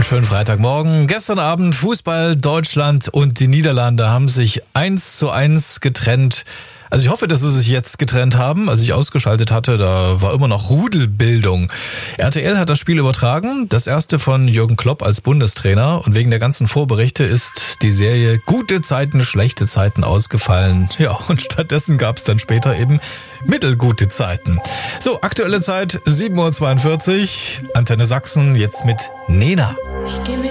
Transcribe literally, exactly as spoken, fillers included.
Schönen Freitagmorgen. Gestern Abend Fußball, Deutschland und die Niederlande haben sich eins zu eins getrennt. Also ich hoffe, dass sie sich jetzt getrennt haben. Als ich ausgeschaltet hatte, da war immer noch Rudelbildung. R T L hat das Spiel übertragen, das erste von Jürgen Klopp als Bundestrainer. Und wegen der ganzen Vorberichte ist die Serie Gute Zeiten, schlechte Zeiten ausgefallen. Ja, und stattdessen gab es dann später eben mittelgute Zeiten. So, aktuelle Zeit sieben Uhr zweiundvierzig. Antenne Sachsen jetzt mit Nena. Ich geh mit